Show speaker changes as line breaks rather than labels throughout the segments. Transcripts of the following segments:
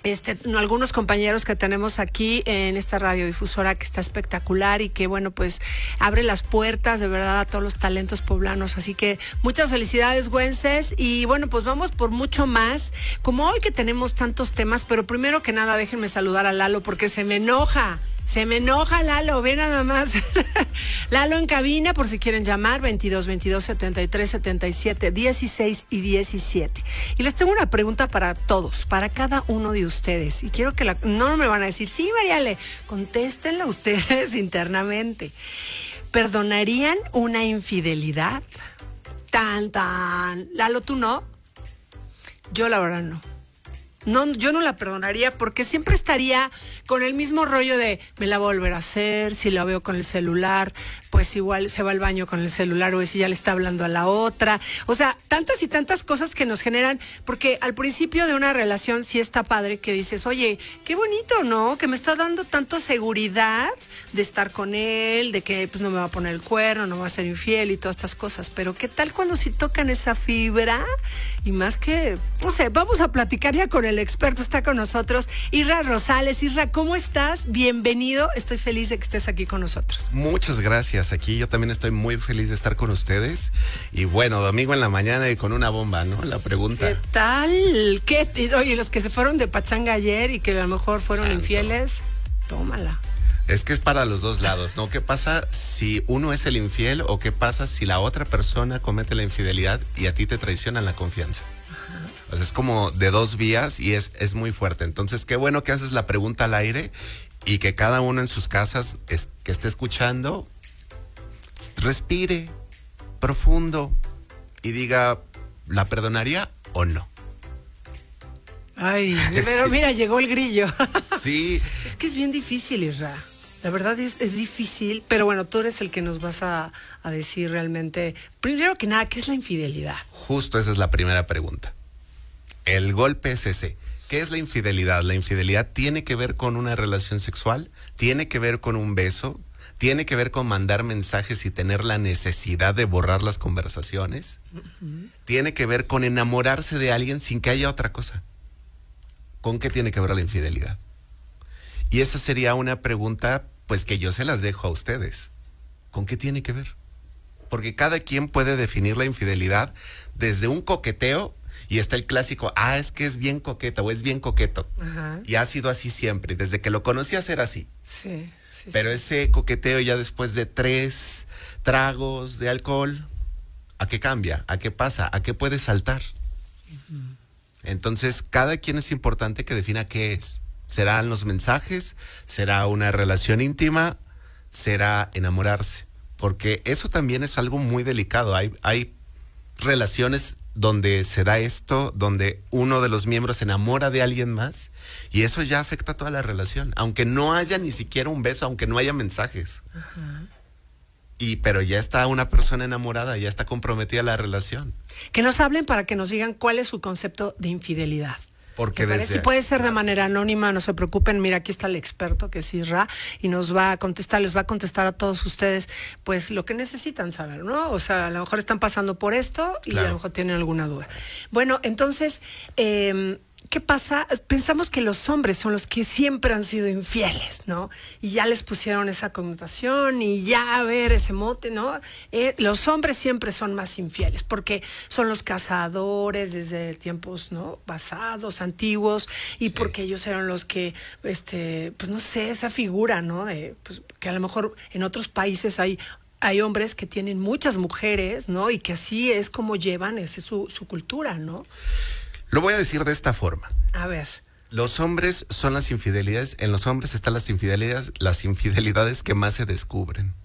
algunos compañeros que tenemos aquí en esta radiodifusora que está espectacular y que, bueno, pues abre las puertas de verdad a todos los talentos poblanos. Así que muchas felicidades, güenses. Y bueno, pues vamos por mucho más. Como hoy que tenemos tantos temas, pero primero que nada déjenme saludar a Lalo porque se me enoja. Se me enoja Lalo, ve nada más. Lalo en cabina, por si quieren llamar, 22 22 73 77 16 y 17. Y les tengo una pregunta para todos, para cada uno de ustedes. Y quiero que no me van a decir, sí, Mariale, contéstenla ustedes internamente. ¿Perdonarían una infidelidad? Tan, tan. Lalo, ¿tú no? Yo la verdad no. No, yo no la perdonaría porque siempre estaría con el mismo rollo de me la voy a volver a hacer, si la veo con el celular, pues igual se va al baño con el celular o si ya le está hablando a la otra. O sea, tantas y tantas cosas que nos generan, porque al principio de una relación sí está padre que dices, oye, qué bonito, ¿no? Que me está dando tanto seguridad de estar con él, de que pues no me va a poner el cuerno, no va a ser infiel y todas estas cosas. Pero ¿qué tal cuando sí tocan esa fibra? Y más que, no sé, vamos a platicar ya con el experto, está con nosotros, Isra Rosales. Isra, ¿cómo estás? Bienvenido, estoy feliz de que estés aquí con nosotros.
Muchas gracias, aquí yo también estoy muy feliz de estar con ustedes. Y bueno, domingo en la mañana y con una bomba, ¿no? La pregunta.
¿Qué tal? Oye, los que se fueron de pachanga ayer y que a lo mejor fueron infieles, tómala.
Es que es para los dos lados, ¿no? ¿Qué pasa si uno es el infiel o qué pasa si la otra persona comete la infidelidad y a ti te traicionan la confianza? Pues es como de dos vías y es muy fuerte. Entonces, qué bueno que haces la pregunta al aire y que cada uno en sus casas que esté escuchando, respire profundo y diga, ¿la perdonaría o no?
Ay, pero mira, llegó el grillo.
Sí.
Es que es bien difícil, Isra. La verdad es difícil, pero bueno, tú eres el que nos vas a decir realmente, primero que nada, ¿qué es la infidelidad?
Justo esa es la primera pregunta. El golpe es ese. ¿Qué es la infidelidad? La infidelidad tiene que ver con una relación sexual, tiene que ver con un beso, tiene que ver con mandar mensajes y tener la necesidad de borrar las conversaciones, tiene que ver con enamorarse de alguien sin que haya otra cosa. ¿Con qué tiene que ver la infidelidad? Y esa sería una pregunta, pues que yo se las dejo a ustedes. ¿Con qué tiene que ver? Porque cada quien puede definir la infidelidad desde un coqueteo. Y está el clásico, es que es bien coqueta o es bien coqueto. Ajá. Y ha sido así siempre, desde que lo conocías era así.
Sí.
Pero ese coqueteo ya después de 3 tragos de alcohol, ¿a qué cambia? ¿A qué pasa? ¿A qué puede saltar? Uh-huh. Entonces, cada quien es importante que defina qué es. ¿Serán los mensajes? ¿Será una relación íntima? ¿Será enamorarse? Porque eso también es algo muy delicado. Hay relaciones donde se da esto, donde uno de los miembros se enamora de alguien más y eso ya afecta a toda la relación, aunque no haya ni siquiera un beso, aunque no haya mensajes. Ajá. Pero ya está una persona enamorada, ya está comprometida la relación.
Que nos hablen para que nos digan cuál es su concepto de infidelidad.
Porque
si puede ser de manera anónima, no se preocupen, mira, aquí está el experto que es Isra y nos va a contestar, les va a contestar a todos ustedes pues lo que necesitan saber, ¿no? O sea, a lo mejor están pasando por esto y claro, a lo mejor tienen alguna duda. Bueno, entonces, ¿qué pasa? Pensamos que los hombres son los que siempre han sido infieles, ¿no? Y ya les pusieron esa connotación y ya a ver ese mote, ¿no? Los hombres siempre son más infieles porque son los cazadores desde tiempos, ¿no? Pasados, antiguos, y sí, porque ellos eran los que, pues no sé, esa figura, ¿no? De, pues, que a lo mejor en otros países hay hombres que tienen muchas mujeres, ¿no? Y que así es como llevan, esa es su cultura, ¿no?
Lo voy a decir de esta forma.
A ver.
Los hombres son las infidelidades. En los hombres están las infidelidades que más se descubren.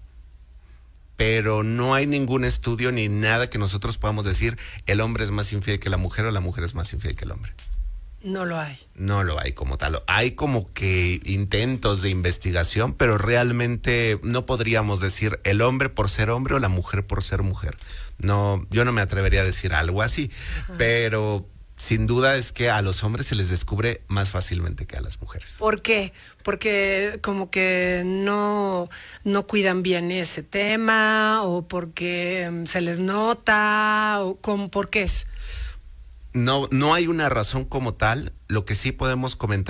Pero no hay ningún estudio ni nada que nosotros podamos decir el hombre es más infiel que la mujer o la mujer es más infiel que el hombre.
No lo hay.
No lo hay como tal. Hay como que intentos de investigación, pero realmente no podríamos decir el hombre por ser hombre o la mujer por ser mujer. No, yo no me atrevería a decir algo así, pero sin duda es que a los hombres se les descubre más fácilmente que a las mujeres.
¿Por qué? Porque como que no cuidan bien ese tema, o porque se les nota, o ¿por qué es?
No hay una razón como tal. Lo que sí podemos comentar